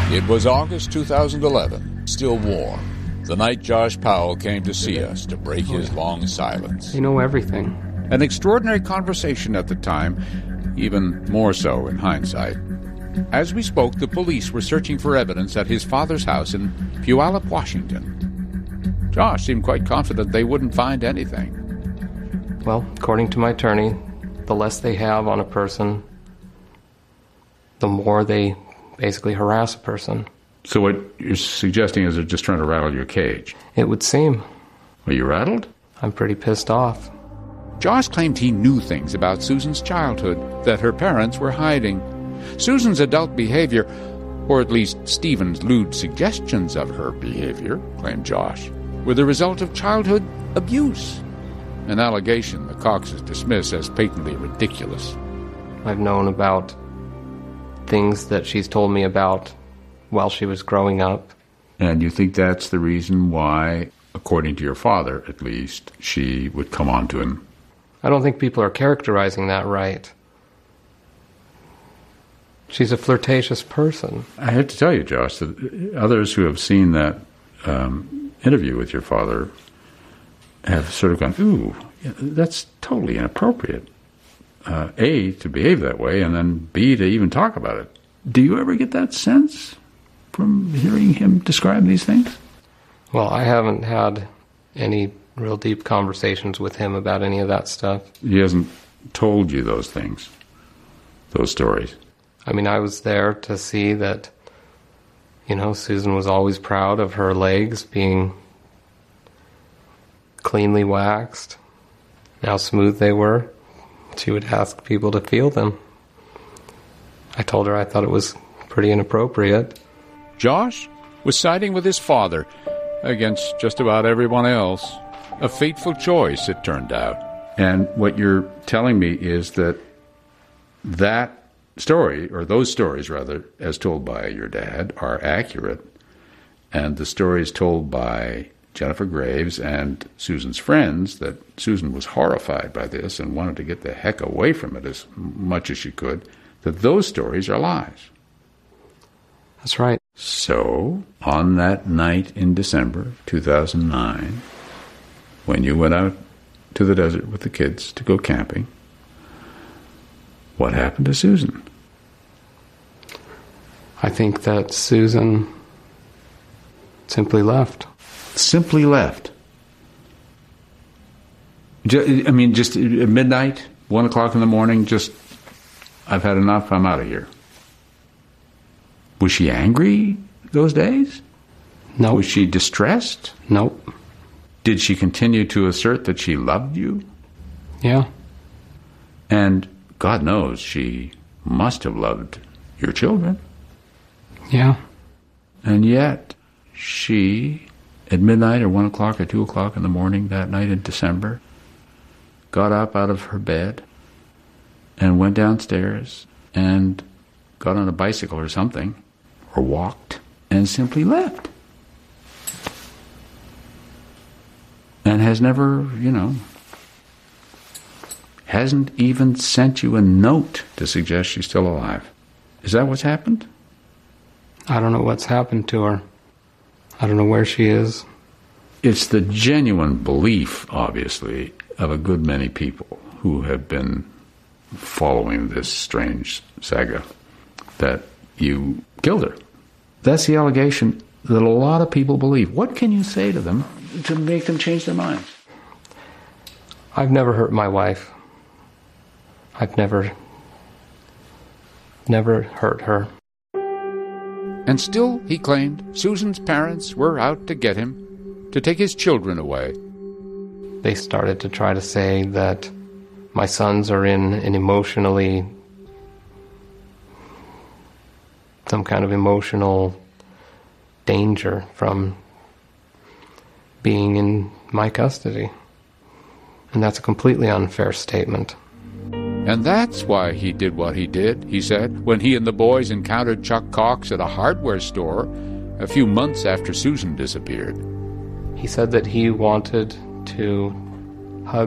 It was August 2011, still warm. The night Josh Powell came to see us to break his long silence. You know everything. An extraordinary conversation at the time, even more so in hindsight. As we spoke, the police were searching for evidence at his father's house in Puyallup, Washington. Josh seemed quite confident they wouldn't find anything. Well, according to my attorney, the less they have on a person, the more they basically harass a person. So what you're suggesting is they're just trying to rattle your cage? It would seem. Are you rattled? I'm pretty pissed off. Josh claimed he knew things about Susan's childhood that her parents were hiding. Susan's adult behavior, or at least Stephen's lewd suggestions of her behavior, claimed Josh, were the result of childhood abuse. An allegation the Coxes dismiss as patently ridiculous. I've known about things that she's told me about while she was growing up. And you think that's the reason why, according to your father at least, she would come on to him? I don't think people are characterizing that right. She's a flirtatious person. I have to tell you, Josh, that others who have seen that interview with your father have sort of gone, ooh, that's totally inappropriate. A, to behave that way, and then B, to even talk about it. Do you ever get that sense from hearing him describe these things? Well, I haven't had any real deep conversations with him about any of that stuff. He hasn't told you those things, those stories? I mean, I was there to see that, Susan was always proud of her legs being cleanly waxed, how smooth they were. She would ask people to feel them. I told her I thought it was pretty inappropriate. Josh was siding with his father against just about everyone else. A fateful choice, it turned out. And what you're telling me is that story, or those stories rather, as told by your dad, are accurate, and the stories told by Jennifer Graves and Susan's friends, that Susan was horrified by this and wanted to get the heck away from it as much as she could, that those stories are lies. That's right. So, on that night in December 2009, when you went out to the desert with the kids to go camping, what happened to Susan? I think that Susan simply left. Simply left? Just at midnight, 1 o'clock in the morning, just, I've had enough, I'm out of here. Was she angry those days? No. Was she distressed? Nope. Did she continue to assert that she loved you? Yeah. And God knows she must have loved your children. Yeah. And yet, she, at midnight or 1 o'clock or 2 o'clock in the morning that night in December, got up out of her bed and went downstairs and got on a bicycle or something, or walked, and simply left. And has never, hasn't even sent you a note to suggest she's still alive. Is that what's happened? I don't know what's happened to her. I don't know where she is. It's the genuine belief, obviously, of a good many people who have been following this strange saga that you killed her. That's the allegation that a lot of people believe. What can you say to them to make them change their minds? I've never hurt my wife. I've never hurt her. And still, he claimed, Susan's parents were out to get him, to take his children away. They started to try to say that my sons are in an some kind of emotional danger from being in my custody. And that's a completely unfair statement. And that's why he did what he did, he said, when he and the boys encountered Chuck Cox at a hardware store a few months after Susan disappeared. He said that he wanted to